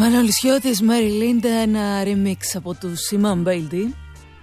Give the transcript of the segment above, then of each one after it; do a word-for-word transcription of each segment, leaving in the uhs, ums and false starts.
Μανώλης Χιώτης, Μέρι Λίντα, ένα remix από του Simon Bailey.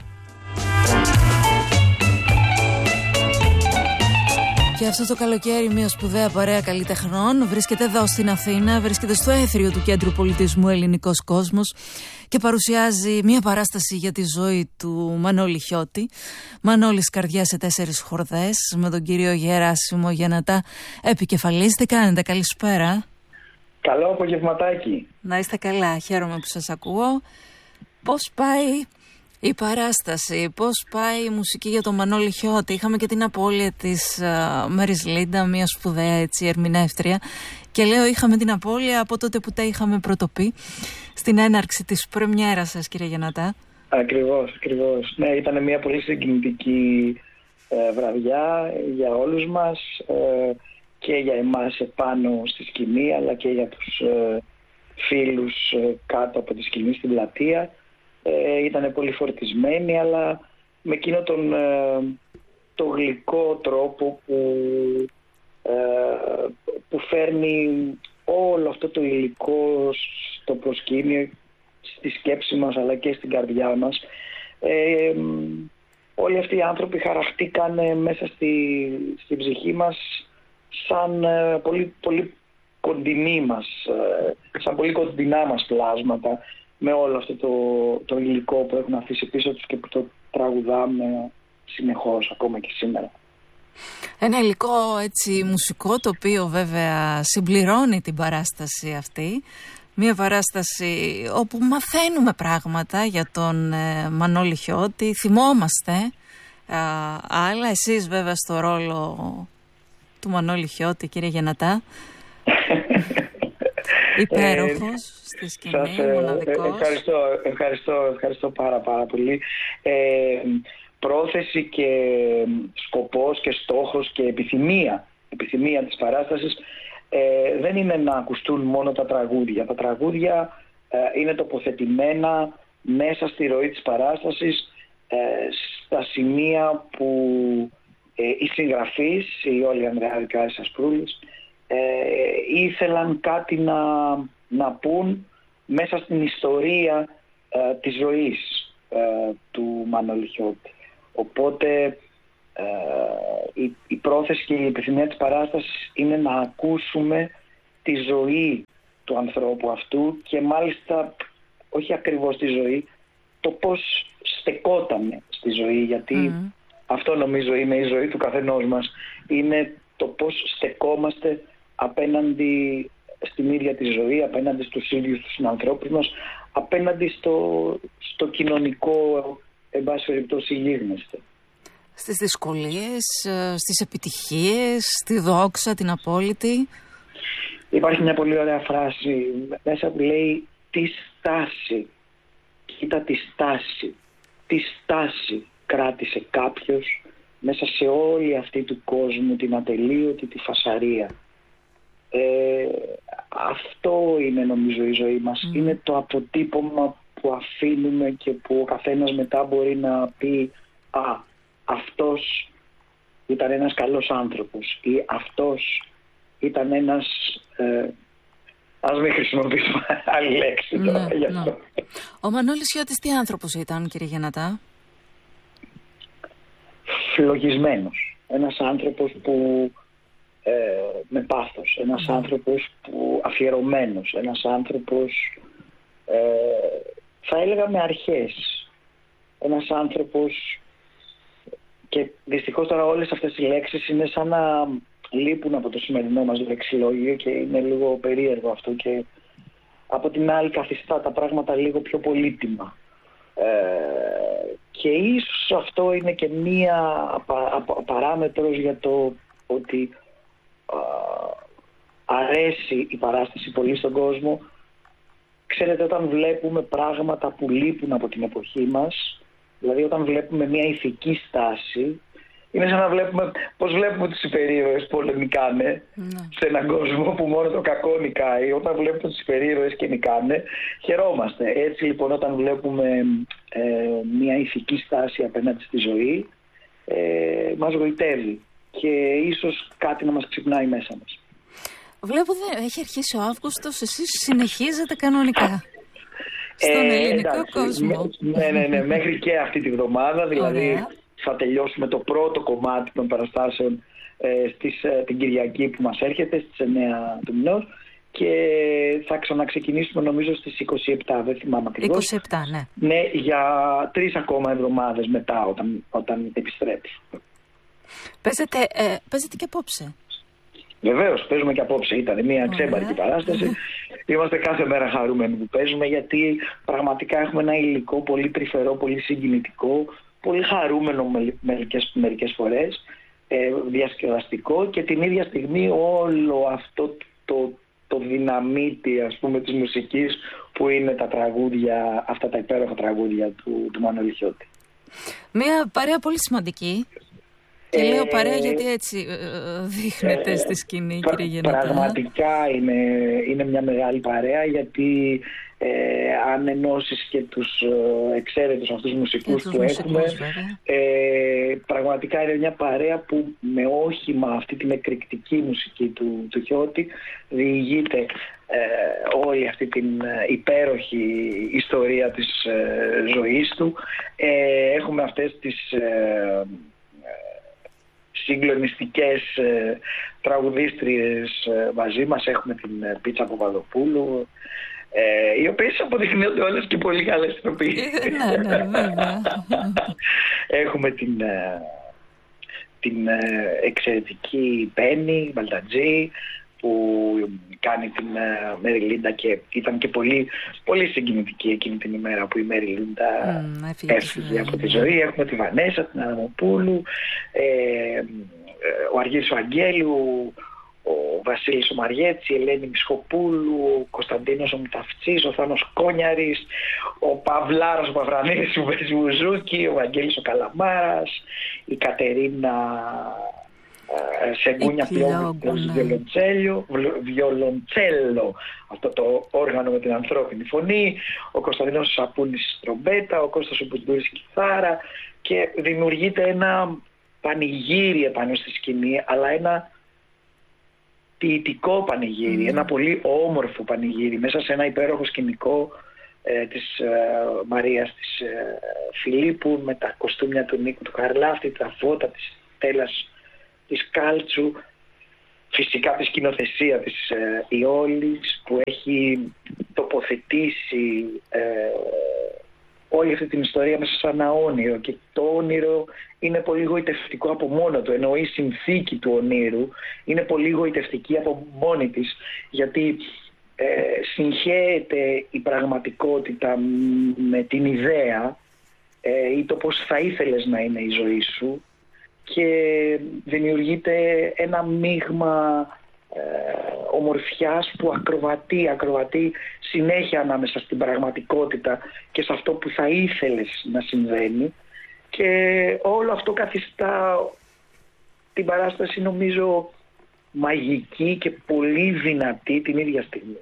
Και αυτό το καλοκαίρι μια σπουδαία παρέα καλλιτεχνών βρίσκεται εδώ στην Αθήνα, βρίσκεται στο έθριο του Κέντρου Πολιτισμού Ελληνικός Κόσμος και παρουσιάζει μια παράσταση για τη ζωή του Μανώλη Χιώτη. Μανώλης καρδιά σε τέσσερις χορδές, με τον κύριο Γεράσιμο Γενατά επικεφαλής. Τι κάνετε, καλησπέρα. Καλό απογευματάκι. Να είστε καλά, χαίρομαι που σας ακούω. Πώς πάει η παράσταση, πώς πάει η μουσική για τον Μανώλη Χιώτη? Είχαμε και την απώλεια της uh, Μέρις Λίντα, μια σπουδαία έτσι ερμηνεύτρια, και λέω είχαμε την απώλεια από τότε που τα είχαμε πρωτοπεί στην έναρξη της πρεμιέρας σας, κύριε Γενατά. Ακριβώς, ακριβώς. Ναι, ήταν μια πολύ συγκινητική ε, βραδιά για όλους μας, ε, και για εμάς επάνω στη σκηνή, αλλά και για τους ε, φίλους ε, κάτω από τη σκηνή στην πλατεία. Ε, ήταν πολύ φορτισμένοι, αλλά με εκείνο τον ε, το γλυκό τρόπο που, ε, που φέρνει όλο αυτό το υλικό στο προσκήνιο, στη σκέψη μας αλλά και στην καρδιά μας. Ε, όλοι αυτοί οι άνθρωποι χαραχτήκαν μέσα στη, στη ψυχή μας σαν ε, πολύ, πολύ κοντινοί μας, ε, σαν πολύ κοντινά μας πλάσματα, με όλο αυτό το, το υλικό που έχουν αφήσει πίσω τους και που το τραγουδάμε συνεχώς ακόμα και σήμερα. Ένα υλικό έτσι μουσικό, το οποίο βέβαια συμπληρώνει την παράσταση αυτή. Μια παράσταση όπου μαθαίνουμε πράγματα για τον ε, Μανώλη Χιώτη, θυμόμαστε ε, άλλα. Εσείς βέβαια στο ρόλο του Μανώλη Χιώτη, κύριε Γενατά. Υπέροχος ε, στη σκηνή, σας, ε, μοναδικός. Ευχαριστώ, ευχαριστώ, ευχαριστώ πάρα πάρα πολύ. Ε, πρόθεση και σκοπός και στόχος και επιθυμία, επιθυμία της παράστασης ε, δεν είναι να ακουστούν μόνο τα τραγούδια. Τα τραγούδια ε, είναι τοποθετημένα μέσα στη ροή της παράστασης, ε, στα σημεία που ε, οι συγγραφείς, οι όλοι Ανδρεάδικα Ασπρούλης, Ε, ήθελαν κάτι να, να πούν μέσα στην ιστορία ε, της ζωής ε, του Μανώλη Χιώτη. Οπότε ε, η, η πρόθεση και η επιθυμία της παράστασης είναι να ακούσουμε τη ζωή του ανθρώπου αυτού, και μάλιστα όχι ακριβώς τη ζωή, το πώς στεκότανε στη ζωή, γιατί mm. αυτό νομίζω είναι η ζωή του καθενός μας, είναι το πώς στεκόμαστε απέναντι στην ίδια τη ζωή, απέναντι στους ίδιους τους συνανθρώπους μας, απέναντι στο, στο κοινωνικό, εν πάση περιπτώσει, γίγνεσθε. Στις δυσκολίες, στις επιτυχίες, στη δόξα, την απόλυτη. Υπάρχει μια πολύ ωραία φράση μέσα που λέει «Τι στάση, κοίτα τη στάση, τι στάση κράτησε κάποιος μέσα σε όλη αυτή του κόσμου την ατελείωτη τη φασαρία». Ε, αυτό είναι νομίζω η ζωή μας. Mm. Είναι το αποτύπωμα που αφήνουμε και που ο καθένας μετά μπορεί να πει «Α, αυτός ήταν ένας καλός άνθρωπος» ή «αυτός ήταν ένας...» ε, ας μην χρησιμοποιήσουμε άλλη λέξη τώρα, mm, γι' αυτό. Mm. Ο Μανώλης Χιώτης τι άνθρωπος ήταν, κύριε Γενατά? Φλογισμένος. Ένας άνθρωπος που Ε, με πάθος, ένας mm. άνθρωπος που αφιερωμένος, ένας άνθρωπος ε, θα έλεγα με αρχές, ένας άνθρωπος, και δυστυχώς τώρα όλες αυτές οι λέξεις είναι σαν να λείπουν από το σημερινό μας λεξιλόγιο και είναι λίγο περίεργο αυτό, και από την άλλη καθιστά τα πράγματα λίγο πιο πολύτιμα, ε, και ίσως αυτό είναι και μία απα, απα, παράμετρος για το ότι αρέσει η παράσταση πολύ στον κόσμο. Ξέρετε, όταν βλέπουμε πράγματα που λείπουν από την εποχή μας, δηλαδή όταν βλέπουμε μια ηθική στάση, είναι σαν να βλέπουμε πώς βλέπουμε τους υπερήρωες που όλοι νικάνε mm. σε έναν κόσμο που μόνο το κακό νικάει. Όταν βλέπουμε τους υπερήρωες και νικάνε, χαιρόμαστε. Έτσι λοιπόν, όταν βλέπουμε ε, μια ηθική στάση απέναντι στη ζωή, ε, μας γοητεύει και ίσως κάτι να μας ξυπνάει μέσα μας. Βλέπω δεν έχει αρχίσει ο Αύγουστος, εσείς συνεχίζετε κανονικά. Στον ε, ελληνικό εντάξει, κόσμο. Ναι, ναι, ναι, μέχρι και αυτή τη βδομάδα, δηλαδή Ωραία. θα τελειώσουμε το πρώτο κομμάτι των παραστάσεων ε, στις, ε, την Κυριακή που μας έρχεται, στις εννέα του μηνός, και θα ξαναξεκινήσουμε νομίζω στις είκοσι επτά, δεν θυμάμαι ακριβώς. είκοσι επτά, ναι. Ναι, για τρεις ακόμα εβδομάδες μετά, όταν, όταν επιστρέψει. Παίζετε, ε, παίζετε και απόψε. Βεβαίως, παίζουμε και απόψε. Ήταν μια ξέμπαρκη παράσταση. Είμαστε κάθε μέρα χαρούμενοι που παίζουμε, γιατί πραγματικά έχουμε ένα υλικό πολύ τρυφερό, πολύ συγκινητικό, πολύ χαρούμενο μερικές, μερικές φορές, ε, διασκεδαστικό, και την ίδια στιγμή όλο αυτό το, το δυναμίτι, ας πούμε, της μουσικής που είναι τα τραγούδια, αυτά τα υπέροχα τραγούδια του, του Μανώλη Χιώτη. Μια παρέα πολύ σημαντική. Και λέω παρέα γιατί έτσι δείχνετε ε, στη σκηνή, κύριε Γεννατά. Πραγματικά είναι, είναι μια μεγάλη παρέα, γιατί ε, αν ενώσεις και τους ε, εξαίρετους αυτούς μουσικούς που μουσικούς, έχουμε, ε, πραγματικά είναι μια παρέα που με όχημα αυτή την εκρηκτική μουσική του, του Χιώτη διηγείται ε, όλη αυτή την υπέροχη ιστορία της ε, ζωής του. Ε, έχουμε αυτές τις... Ε, συγκλονιστικές ε, τραγουδίστριες ε, μαζί μας. Έχουμε την ε, Πίτσα Παπαδοπούλου, ε, οι οποίες αποδεικνύονται όλες και πολύ καλές ηθοποιοί. Ναι, ναι, βέβαια. Έχουμε την, ε, την ε, εξαιρετική Πέννη Μπαλτατζή, που κάνει την uh, Μέρι Λίντα, και ήταν και πολύ, πολύ συγκινητική εκείνη την ημέρα που η Μέρι Λίντα mm, έφυγε από τη ζωή. Έχουμε τη Βανέσα, την Αδαμοπούλου, ε, ο Αργύρης ο Αγγέλου, ο Βασίλης ο Μαριέτης, η Ελένη Μισχοπούλου, ο Κωνσταντίνος ο Μουταυτσής, ο Θάνος Κόνιαρης, ο Παυλάρος ο Παυρανίδης, ο Βεζμουζούκη, ο Βαγγέλης ο Καλαμάρας, η Κατερίνα Σεγκούνια Βιολοντσέλο, βιολοντσέλο, αυτό το όργανο με την ανθρώπινη φωνή, ο Κωνσταντίνος Σαπούνης τρομπέτα, ο Κώστας ο Μπουντούρης κιθάρα, και δημιουργείται ένα πανηγύρι επάνω στη σκηνή, αλλά ένα ποιητικό πανηγύρι, mm. ένα πολύ όμορφο πανηγύρι μέσα σε ένα υπέροχο σκηνικό ε, της ε, Μαρίας της ε, Φιλίππου, με τα κοστούμια του Νίκου του Χαρλάφτη, τα φώτα της Τέλας της Κάλτσου, φυσικά τη σκηνοθεσία της ε, Ιόλης, που έχει τοποθετήσει ε, όλη αυτή την ιστορία μέσα σε ένα όνειρο, και το όνειρο είναι πολύ γοητευτικό από μόνο του, ενώ η συνθήκη του ονείρου είναι πολύ γοητευτική από μόνη της, γιατί ε, συγχέεται η πραγματικότητα με την ιδέα ε, ή το πώς θα ήθελες να είναι η ζωή σου, και δημιουργείται ένα μείγμα ε, ομορφιάς που ακροβατεί, ακροβατεί συνέχεια ανάμεσα στην πραγματικότητα και σε αυτό που θα ήθελες να συμβαίνει, και όλο αυτό καθιστά την παράσταση, νομίζω, μαγική και πολύ δυνατή την ίδια στιγμή.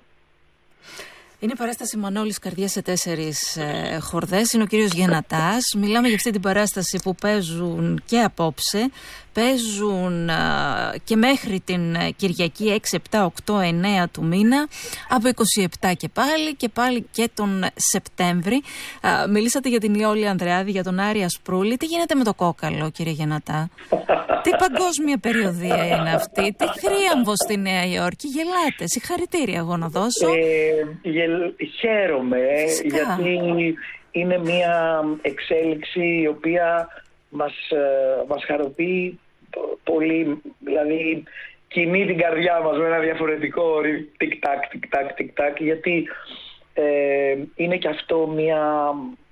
Είναι η παράσταση Μανώλης Καρδιές σε τέσσερις ε, χορδές. Είναι ο κύριος Γεννατάς. Μιλάμε για αυτή την παράσταση που παίζουν και απόψε. Παίζουν ε, και μέχρι την Κυριακή έξι, επτά, οκτώ, εννέα του μήνα. Από είκοσι επτά και πάλι και πάλι και τον Σεπτέμβρη. Ε, μιλήσατε για την Ιόλη Ανδρεάδη, για τον Άρη Ασπρούλη. Τι γίνεται με το κόκαλο, κύριε Γεννατά? Τι παγκόσμια περιοδία είναι αυτή? Τι θρίαμβο στη Νέα Υόρκη? Γελάτε. Συγχαρητήρια εγώ να δώσω. Ε, γελ... Χαίρομαι, Φυσικά. γιατί είναι μια εξέλιξη η οποία μας, μας χαροποιεί πολύ, δηλαδή κινεί την καρδιά μας με ένα διαφορετικό τικ-τακ, τικ-τακ, τικ-τακ, γιατί ε, είναι και αυτό μια,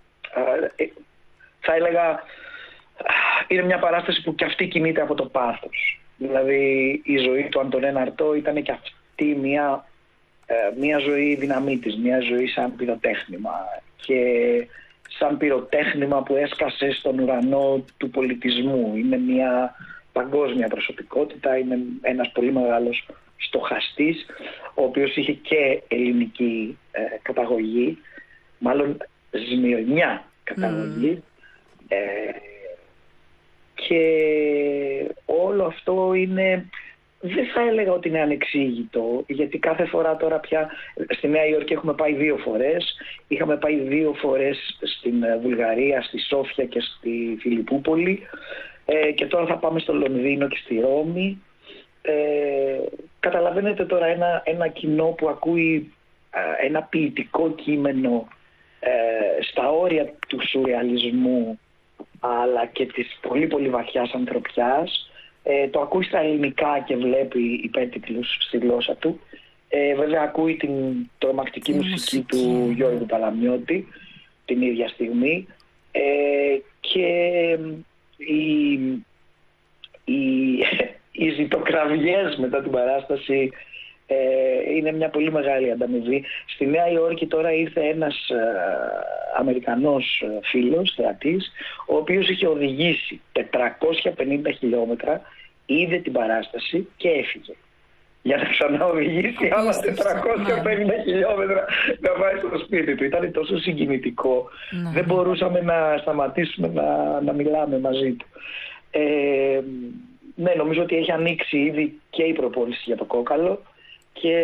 ε, θα έλεγα, είναι μια παράσταση που και αυτή κινείται από το πάθος. Δηλαδή η ζωή του Αντωνέν Αρτό ήταν και αυτή μια μια ζωή δυναμίτης, μια ζωή σαν πυροτέχνημα, και σαν πυροτέχνημα που έσκασε στον ουρανό του πολιτισμού. Είναι μια παγκόσμια προσωπικότητα, είναι ένας πολύ μεγάλος στοχαστής, ο οποίος είχε και ελληνική ε, καταγωγή, μάλλον Σμυρνιά καταγωγή, mm. ε, και όλο αυτό είναι δεν θα έλεγα ότι είναι ανεξήγητο, γιατί κάθε φορά τώρα πια στη Νέα Υόρκη έχουμε πάει δύο φορές. Είχαμε πάει δύο φορές στην Βουλγαρία, στη Σόφια και στη Φιλιππούπολη, ε, και τώρα θα πάμε στο Λονδίνο και στη Ρώμη. Ε, καταλαβαίνετε τώρα ένα, ένα κοινό που ακούει ε, ένα ποιητικό κείμενο ε, στα όρια του σουρεαλισμού, αλλά και της πολύ πολύ βαθιάς ανθρωπιάς. Ε, το ακούει στα ελληνικά και βλέπει υπέρτιτλους στη γλώσσα του. Ε, βέβαια ακούει την τρομακτική μουσική, μουσική του Γιώργου Παλαμιώτη την ίδια στιγμή. Ε, και οι, οι, οι ζητοκραυγές μετά την παράσταση ε, είναι μια πολύ μεγάλη ανταμοιβή. Στη Νέα Υόρκη τώρα ήρθε ένας ε, Αμερικανός φίλος, θεατής, ο οποίος είχε οδηγήσει τετρακόσια πενήντα χιλιόμετρα, είδε την παράσταση και έφυγε. Για να ξαναοδηγήσει άλλα τετρακόσια πενήντα χιλιόμετρα να πάει στο σπίτι του. Ήταν τόσο συγκινητικό. Ναι. Δεν μπορούσαμε να σταματήσουμε να, να μιλάμε μαζί του. Ε, ναι, νομίζω ότι έχει ανοίξει ήδη και η προπόνηση για το Κόκαλο και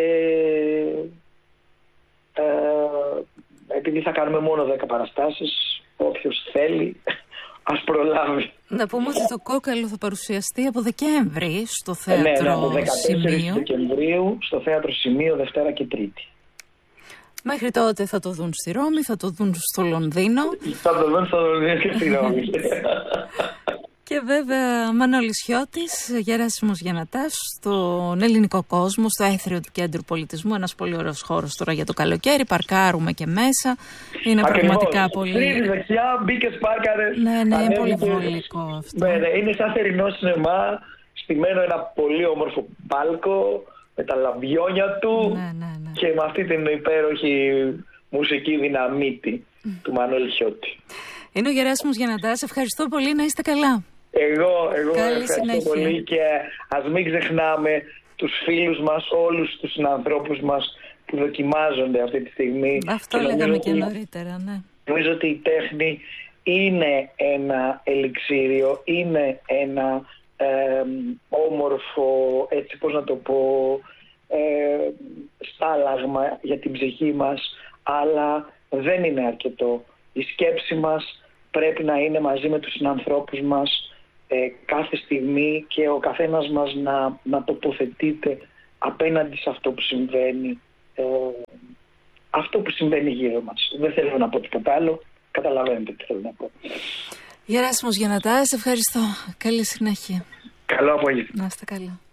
ε, επειδή θα κάνουμε μόνο δέκα παραστάσεις, όποιος θέλει ας προλάβει. Να πούμε ότι το Κόκαλο θα παρουσιαστεί από Δεκέμβρη στο Θέατρο ναι, ναι, από δεκατέσσερις Σημείο. Δεκεμβρίου στο Θέατρο Σημείο, Δευτέρα και Τρίτη. Μέχρι τότε θα το δουν στη Ρώμη, θα το δουν στο Λονδίνο. Θα το δουν στο Λονδίνο και στη Ρώμη. Και βέβαια Μανώλης Χιώτης, Γεράσιμος Γιαννατάς, στον ελληνικό κόσμο, στο Έθριο του Κέντρου Πολιτισμού. Ένας πολύ ωραίος χώρος τώρα για το καλοκαίρι. Παρκάρουμε και μέσα. Είναι ακριβώς, πραγματικά πολύ. Στρίβει δεξιά, μπήκες, πάρκαρες. Ναι, ναι, είναι πολύ βολικό αυτό. Ναι, ναι, είναι σαν θερινό σινεμά. Στημένο ένα πολύ όμορφο πάλκο με τα λαμπιόνια του. Ναι, ναι, ναι. Και με αυτή την υπέροχη μουσική δυναμίτη mm. του Μανώλη Χιώτη. Είναι ο Γεράσιμος Γιαννατάς. Ευχαριστώ πολύ, να είστε καλά. Εγώ, εγώ Καλή ευχαριστώ συνέχεια. πολύ και ας μην ξεχνάμε τους φίλους μας, όλους τους συνανθρώπους μας που δοκιμάζονται αυτή τη στιγμή. Αυτό και λέγαμε και νωρίτερα, ναι. Νομίζω ότι η τέχνη είναι ένα ελιξίριο, είναι ένα ε, όμορφο, έτσι πώς να το πω, ε, στάλαγμα για την ψυχή μας, αλλά δεν είναι αρκετό. Η σκέψη μας πρέπει να είναι μαζί με τους συνανθρώπους μας ε, κάθε στιγμή και ο καθένας μας να, να τοποθετείται απέναντι σε αυτό που συμβαίνει, ε, αυτό που συμβαίνει γύρω μας. Δεν θέλω να πω τίποτα άλλο, καταλαβαίνετε τι θέλω να πω. Γεράσιμος Γιαννατάς, ευχαριστώ. Καλή συνέχεια. Καλό απόγευμα. Να είστε καλά.